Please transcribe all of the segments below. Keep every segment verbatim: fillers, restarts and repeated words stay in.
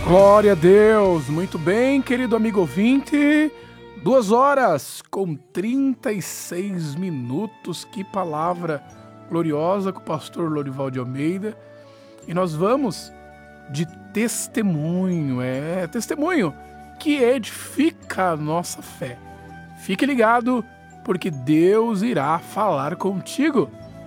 Glória a Deus, muito bem, querido amigo ouvinte, duas horas com trinta e seis minutos, que palavra gloriosa com o pastor Lorival de Almeida, e nós vamos de testemunho, é, testemunho que edifica a nossa fé. Fique ligado, porque Deus irá falar contigo.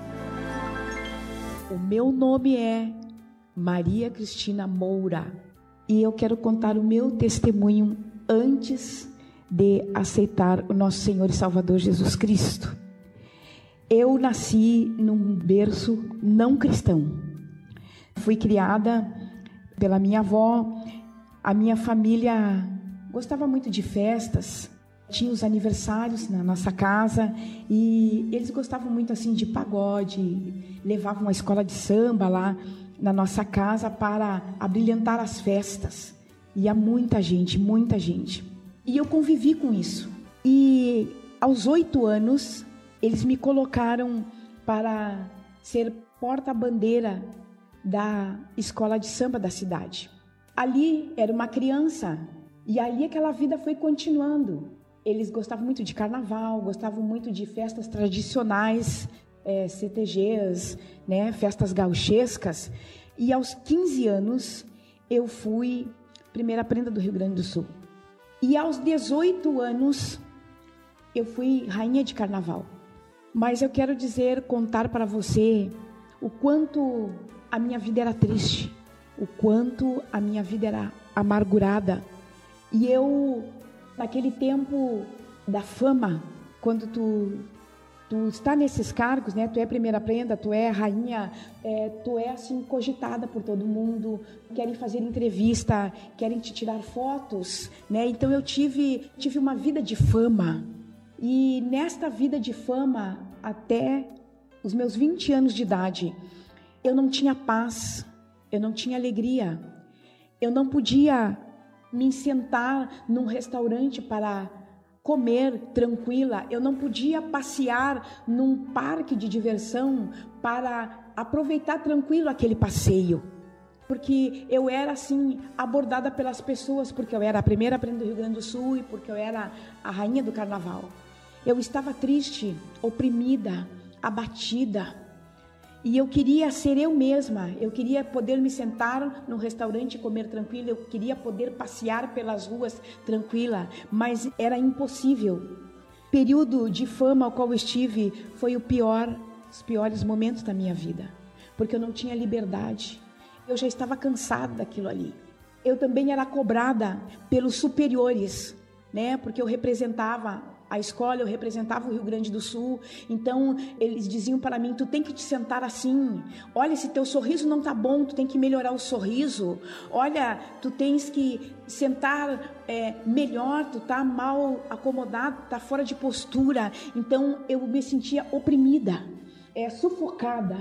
O meu nome é Maria Cristina Moura. E eu quero contar o meu testemunho antes de aceitar o nosso Senhor e Salvador Jesus Cristo. Eu nasci num berço não cristão. Fui criada pela minha avó. A minha família gostava muito de festas. Tinha os aniversários na nossa casa e eles gostavam muito assim de pagode. Levavam uma escola de samba lá na nossa casa para abrilhantar as festas. Ia muita gente, muita gente. E eu convivi com isso. E aos oito anos, eles me colocaram para ser porta-bandeira da escola de samba da cidade. Ali era uma criança e ali aquela vida foi continuando. Eles gostavam muito de carnaval, gostavam muito de festas tradicionais, É, C T Gs, né, festas gauchescas, e aos quinze anos eu fui primeira prenda do Rio Grande do Sul. E aos dezoito anos eu fui rainha de carnaval. Mas eu quero dizer, contar para você o quanto a minha vida era triste, o quanto a minha vida era amargurada. E eu, naquele tempo da fama, quando tu Tu está nesses cargos, né? Tu é primeira prenda, tu é rainha, é, tu é assim cogitada por todo mundo, querem fazer entrevista, querem te tirar fotos, né? Então eu tive, tive uma vida de fama. E nesta vida de fama, até os meus vinte anos de idade, eu não tinha paz, eu não tinha alegria, eu não podia me sentar num restaurante para comer tranquila, eu não podia passear num parque de diversão para aproveitar tranquilo aquele passeio, porque eu era assim abordada pelas pessoas, porque eu era a primeira prenda do Rio Grande do Sul e porque eu era a rainha do carnaval. Eu estava triste, oprimida, abatida, e eu queria ser eu mesma, eu queria poder me sentar no restaurante e comer tranquila, eu queria poder passear pelas ruas tranquila, mas era impossível. O período de fama ao qual eu estive foi o pior, os piores momentos da minha vida, porque eu não tinha liberdade, eu já estava cansada daquilo ali. Eu também era cobrada pelos superiores, né? Porque eu representava a escola, eu representava o Rio Grande do Sul, então eles diziam para mim, tu tem que te sentar assim, olha, se teu sorriso não tá bom, tu tem que melhorar o sorriso, olha, tu tens que sentar é, melhor, tu tá mal acomodado, tá fora de postura. Então eu me sentia oprimida, é, sufocada.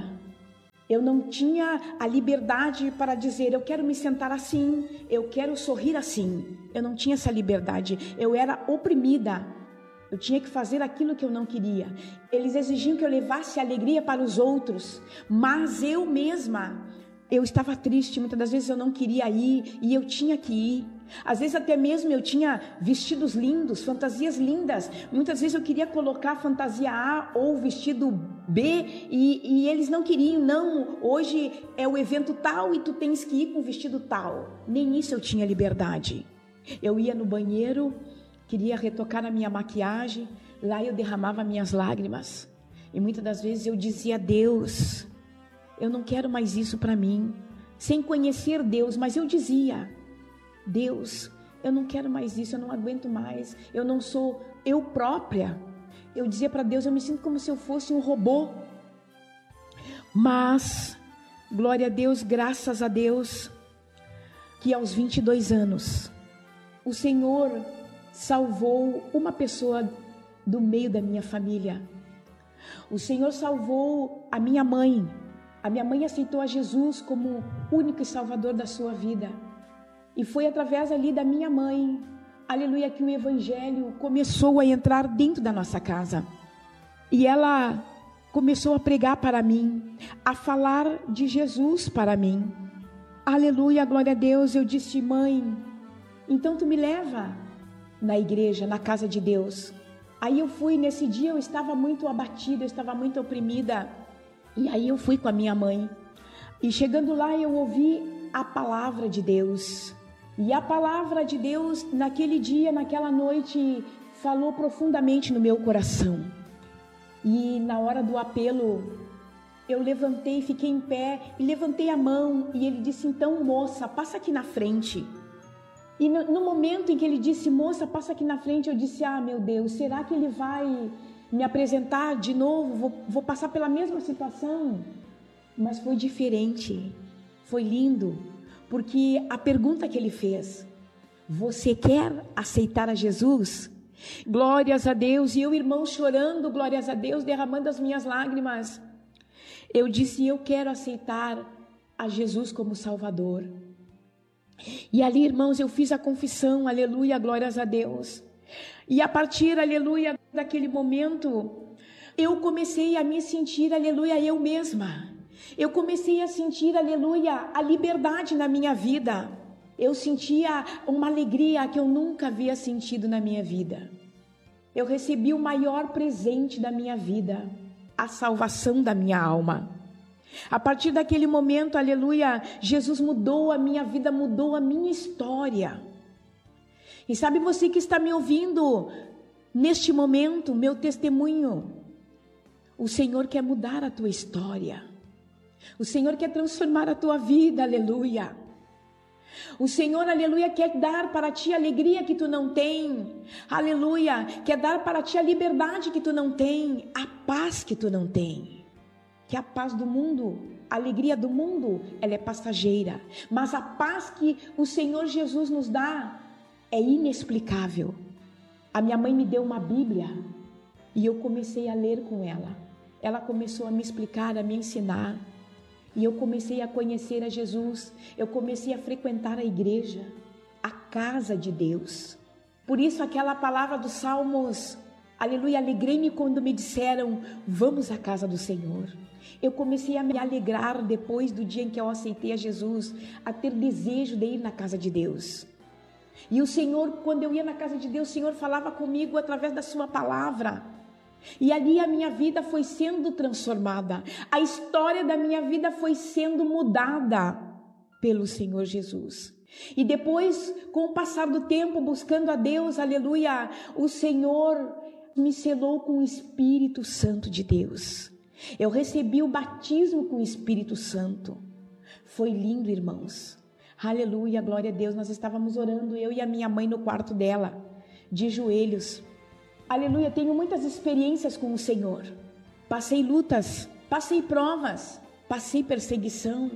Eu não tinha a liberdade para dizer, eu quero me sentar assim, eu quero sorrir assim. Eu não tinha essa liberdade, eu era oprimida. Eu tinha que fazer aquilo que eu não queria. Eles exigiam que eu levasse alegria para os outros, mas eu mesma, eu estava triste, muitas das vezes eu não queria ir e eu tinha que ir. Às vezes até mesmo eu tinha vestidos lindos, fantasias lindas. Muitas vezes eu queria colocar fantasia A ou vestido B e, e eles não queriam, não, hoje é o evento tal e tu tens que ir com vestido tal. Nem isso eu tinha liberdade. Eu ia no banheiro, queria retocar a minha maquiagem, lá eu derramava minhas lágrimas. E muitas das vezes eu dizia a Deus, eu não quero mais isso para mim, sem conhecer Deus, mas eu dizia, Deus, eu não quero mais isso, eu não aguento mais, eu não sou eu própria. Eu dizia para Deus, eu me sinto como se eu fosse um robô. Mas, glória a Deus, graças a Deus, que aos vinte e dois anos, o Senhor salvou uma pessoa do meio da minha família. O Senhor salvou a minha mãe. A minha mãe aceitou a Jesus como único e salvador da sua vida. E foi através ali da minha mãe, aleluia, que o evangelho começou a entrar dentro da nossa casa. E ela começou a pregar para mim, a falar de Jesus para mim. aleluia, glória a Deus, eu disse: mãe, então tu me leva na igreja, na casa de Deus. Aí eu fui, nesse dia eu estava muito abatida, eu estava muito oprimida, e aí eu fui com a minha mãe, e chegando lá eu ouvi a palavra de Deus, e a palavra de Deus naquele dia, naquela noite, falou profundamente no meu coração. E na hora do apelo, eu levantei, fiquei em pé, e levantei a mão, e ele disse: então, moça, passa aqui na frente. E no, no momento em que ele disse: moça, passa aqui na frente, eu disse: ah, meu Deus, será que ele vai me apresentar de novo? Vou, vou passar pela mesma situação? Mas foi diferente, foi lindo, porque a pergunta que ele fez: você quer aceitar a Jesus? Glórias a Deus. E eu, irmão, chorando, glórias a Deus, derramando as minhas lágrimas, eu disse: eu quero aceitar a Jesus como Salvador. E ali, irmãos, eu fiz a confissão, aleluia, glórias a Deus. E a partir, aleluia, daquele momento, eu comecei a me sentir, aleluia, eu mesma. Eu comecei a sentir, aleluia, a liberdade na minha vida. Eu sentia uma alegria que eu nunca havia sentido na minha vida. Eu recebi o maior presente da minha vida, a salvação da minha alma. A partir daquele momento, aleluia, Jesus mudou a minha vida, mudou a minha história. E sabe, você que está me ouvindo neste momento, meu testemunho, o Senhor quer mudar a tua história. O Senhor quer transformar a tua vida, aleluia. O Senhor, aleluia, quer dar para ti a alegria que tu não tem, aleluia, quer dar para ti a liberdade que tu não tem, a paz que tu não tem. Que a paz do mundo, a alegria do mundo, ela é passageira, mas a paz que o Senhor Jesus nos dá é inexplicável. A minha mãe me deu uma Bíblia e eu comecei a ler com ela. Ela começou a me explicar, a me ensinar, e eu comecei a conhecer a Jesus. Eu comecei a frequentar a igreja, a casa de Deus. Por isso aquela palavra dos Salmos, aleluia, alegrei-me quando me disseram: vamos à casa do Senhor. Eu comecei a me alegrar depois do dia em que eu aceitei a Jesus, a ter desejo de ir na casa de Deus. E o Senhor, quando eu ia na casa de Deus, o Senhor falava comigo através da sua palavra. E ali a minha vida foi sendo transformada. A história da minha vida foi sendo mudada pelo Senhor Jesus. E depois, com o passar do tempo, buscando a Deus, aleluia, o Senhor me selou com o Espírito Santo de Deus. Eu recebi o batismo com o Espírito Santo. Foi lindo, irmãos. Aleluia, glória a Deus. Nós estávamos orando, eu e a minha mãe, no quarto dela, de joelhos. Aleluia, tenho muitas experiências com o Senhor. Passei lutas, passei provas, passei perseguição,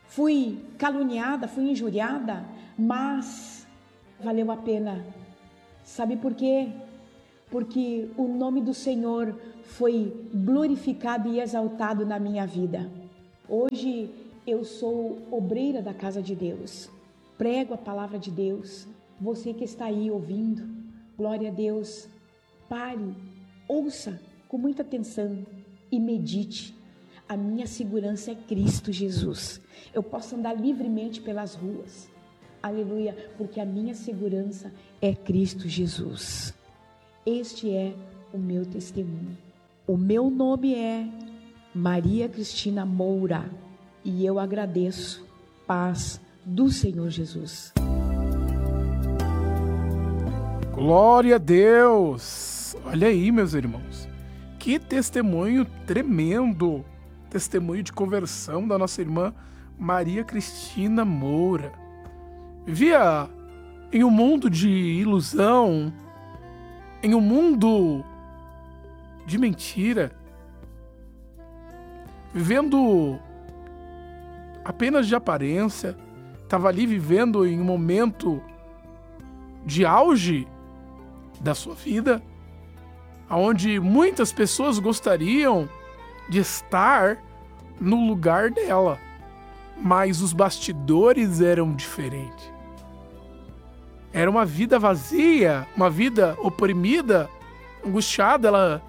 fui caluniada, fui injuriada, mas valeu a pena. Sabe por quê? Porque o nome do Senhor foi glorificado e exaltado na minha vida. Hoje eu sou obreira da casa de Deus, prego a palavra de Deus. Você que está aí ouvindo, glória a Deus, pare, ouça com muita atenção e medite. A minha segurança é Cristo Jesus. Eu posso andar livremente pelas ruas, aleluia, porque a minha segurança é Cristo Jesus. Este é o meu testemunho. O meu nome é Maria Cristina Moura e eu agradeço. Paz do Senhor Jesus. Glória a Deus! Olha aí, meus irmãos, que testemunho tremendo, testemunho de conversão da nossa irmã Maria Cristina Moura. Vivia em um mundo de ilusão, em um mundo de mentira, vivendo apenas de aparência, estava ali vivendo em um momento de auge da sua vida, onde muitas pessoas gostariam de estar no lugar dela, mas os bastidores eram diferentes. Era uma vida vazia, uma vida oprimida, angustiada. Ela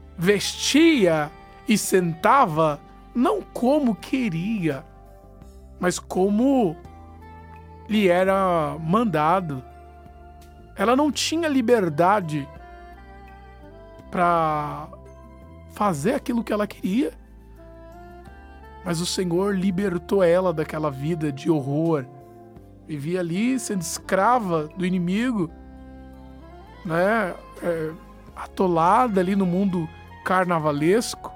vestia e sentava não como queria, mas como lhe era mandado. Ela não tinha liberdade para fazer aquilo que ela queria, mas o Senhor libertou ela daquela vida de horror. Vivia ali sendo escrava do inimigo, né? É, atolada ali no mundo carnavalesco.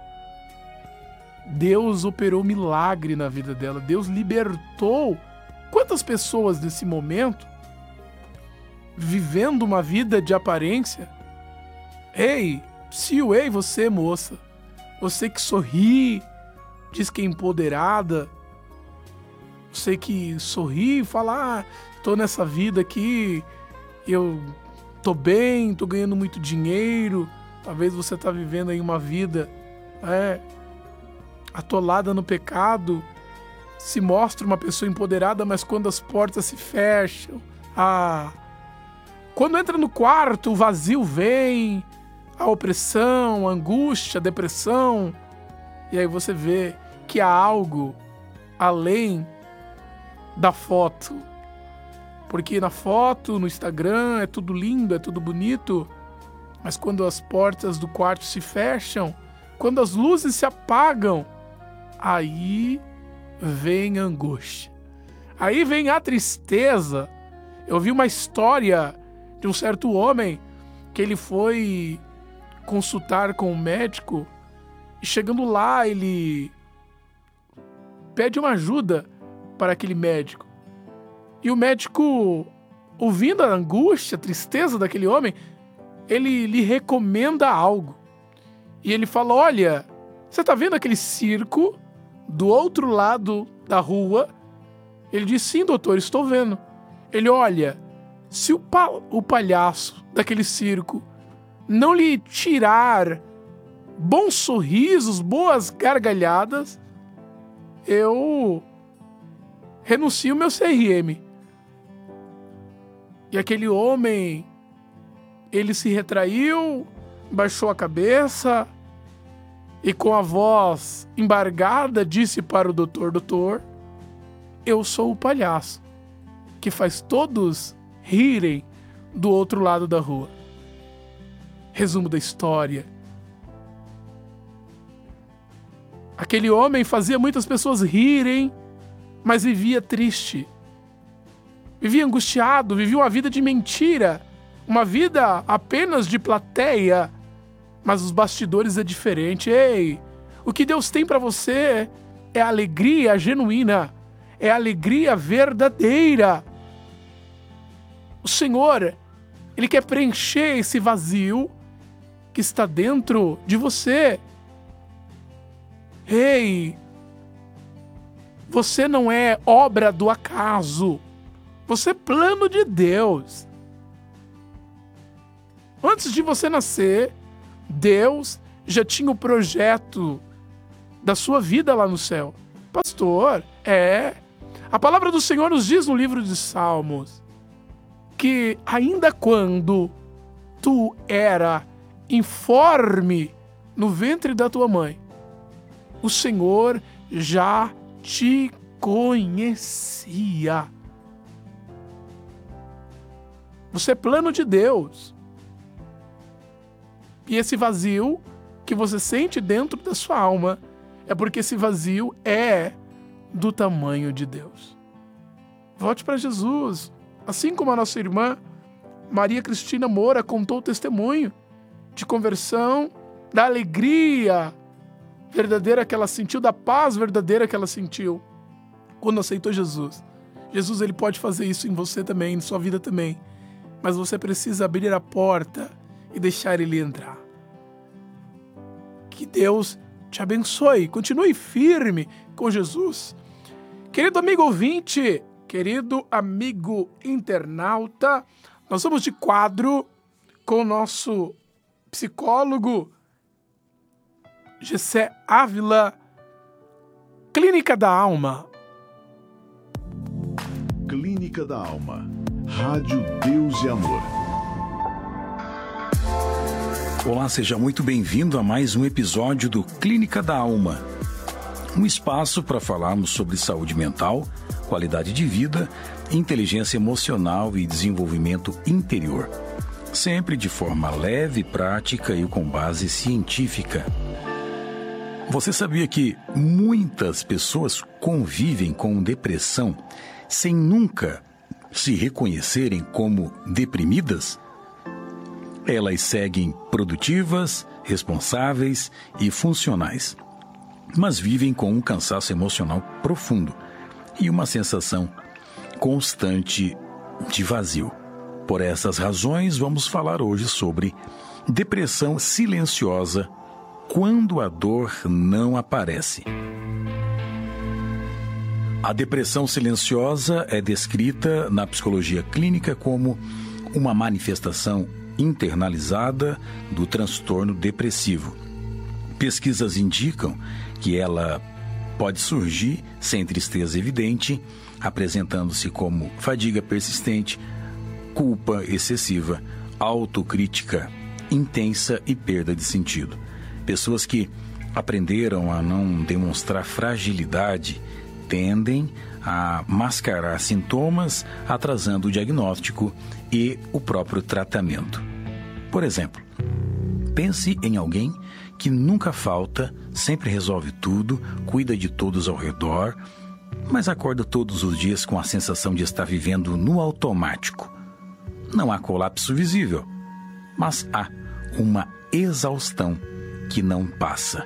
Deus operou milagre na vida dela. Deus libertou. Quantas pessoas nesse momento, vivendo uma vida de aparência, ei, psiu, ei você moça, você que sorri, diz que é empoderada, você que sorri e fala, ah, tô nessa vida aqui, eu tô bem, tô ganhando muito dinheiro, talvez você tá vivendo aí uma vida é, atolada no pecado, se mostra uma pessoa empoderada, mas quando as portas se fecham, ah, quando entra no quarto, o vazio vem, a opressão, a angústia, a depressão, e aí você vê que há algo além da foto. Porque na foto, no Instagram, é tudo lindo, é tudo bonito, mas quando as portas do quarto se fecham, quando as luzes se apagam, aí vem a angústia. Aí vem a tristeza. Eu vi uma história de um certo homem que ele foi consultar com um médico e chegando lá ele pede uma ajuda para aquele médico. E o médico, ouvindo a angústia, a tristeza daquele homem, ele lhe recomenda algo. E ele fala, olha, você tá vendo aquele circo do outro lado da rua? Ele diz, sim, doutor, estou vendo. Ele, olha, se o, pa- o palhaço daquele circo não lhe tirar bons sorrisos, boas gargalhadas, eu renuncio meu C R M. E aquele homem, ele se retraiu, baixou a cabeça e com a voz embargada disse para o doutor, doutor, eu sou o palhaço que faz todos rirem do outro lado da rua. Resumo da história. Aquele homem fazia muitas pessoas rirem, mas vivia triste. Vivia angustiado, vivia uma vida de mentira, uma vida apenas de plateia, mas os bastidores é diferente. Ei, o que Deus tem para você é alegria genuína, é alegria verdadeira. O Senhor, Ele quer preencher esse vazio que está dentro de você. Ei, você não é obra do acaso. Você é plano de Deus. Antes de você nascer, Deus já tinha o projeto da sua vida lá no céu. Pastor, é. A palavra do Senhor nos diz no livro de Salmos que ainda quando tu era informe no ventre da tua mãe, o Senhor já te conhecia. Você é plano de Deus. E esse vazio que você sente dentro da sua alma é porque esse vazio é do tamanho de Deus. Volte para Jesus. Assim como a nossa irmã Maria Cristina Moura contou o testemunho de conversão, da alegria verdadeira que ela sentiu, da paz verdadeira que ela sentiu quando aceitou Jesus. Jesus, ele pode fazer isso em você também, em sua vida também. Mas você precisa abrir a porta e deixar ele entrar. Que Deus te abençoe. Continue firme com Jesus. Querido amigo ouvinte, querido amigo internauta, nós vamos de quadro com o nosso psicólogo Gessé Ávila, Clínica da Alma. Clínica da Alma. Rádio Deus e Amor. Olá, seja muito bem-vindo a mais um episódio do Clínica da Alma. Um espaço para falarmos sobre saúde mental, qualidade de vida, inteligência emocional e desenvolvimento interior. Sempre de forma leve, prática e com base científica. Você sabia que muitas pessoas convivem com depressão sem nunca se reconhecerem como deprimidas? Elas seguem produtivas, responsáveis e funcionais, mas vivem com um cansaço emocional profundo e uma sensação constante de vazio. Por essas razões, vamos falar hoje sobre depressão silenciosa quando a dor não aparece. A depressão silenciosa é descrita na psicologia clínica como uma manifestação internalizada do transtorno depressivo. Pesquisas indicam que ela pode surgir sem tristeza evidente, apresentando-se como fadiga persistente, culpa excessiva, autocrítica intensa e perda de sentido. Pessoas que aprenderam a não demonstrar fragilidade tendem a mascarar sintomas, atrasando o diagnóstico e o próprio tratamento. Por exemplo, pense em alguém que nunca falta, sempre resolve tudo, cuida de todos ao redor, mas acorda todos os dias com a sensação de estar vivendo no automático. Não há colapso visível, mas há uma exaustão que não passa.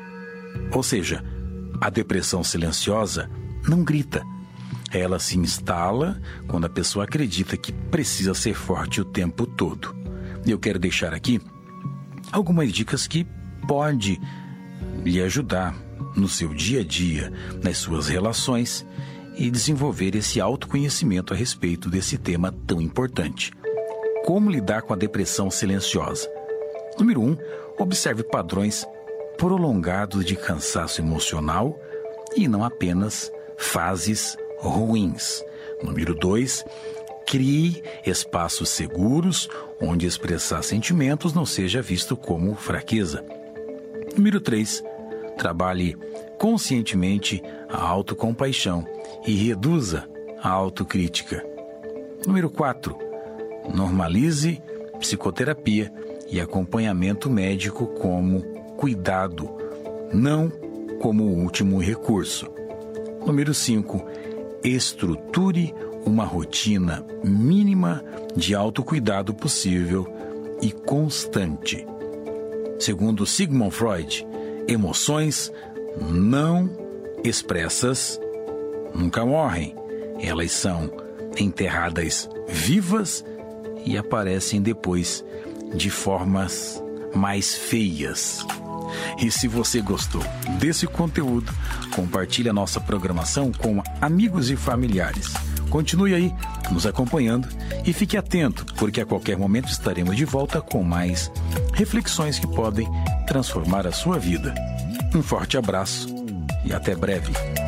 Ou seja, a depressão silenciosa não grita. Ela se instala quando a pessoa acredita que precisa ser forte o tempo todo. Eu quero deixar aqui algumas dicas que podem lhe ajudar no seu dia a dia, nas suas relações e desenvolver esse autoconhecimento a respeito desse tema tão importante. Como lidar com a depressão silenciosa? Número um, observe padrões prolongados de cansaço emocional e não apenas fases ruins. Número dois, crie espaços seguros onde expressar sentimentos não seja visto como fraqueza. Número três, trabalhe conscientemente a autocompaixão e reduza a autocrítica. Número quatro, normalize psicoterapia e acompanhamento médico como cuidado, não como último recurso. Número cinco, estruture uma rotina mínima de autocuidado possível e constante. Segundo Sigmund Freud, emoções não expressas nunca morrem. Elas são enterradas vivas e aparecem depois de formas mais feias. E se você gostou desse conteúdo, compartilhe a nossa programação com amigos e familiares. Continue aí nos acompanhando e fique atento, porque a qualquer momento estaremos de volta com mais reflexões que podem transformar a sua vida. Um forte abraço e até breve.